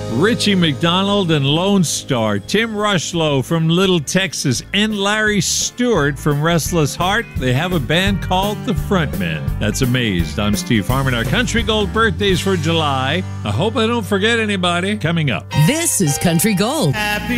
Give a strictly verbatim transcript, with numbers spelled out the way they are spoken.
Richie McDonald and Lone Star, Tim Rushlow from Little Texas, and Larry Stewart from Restless Heart. They have a band called The Frontmen. That's Amazed. I'm Steve Harmon. Our Country Gold birthdays for July. I hope I don't forget anybody. Coming up. This is Country Gold. Happy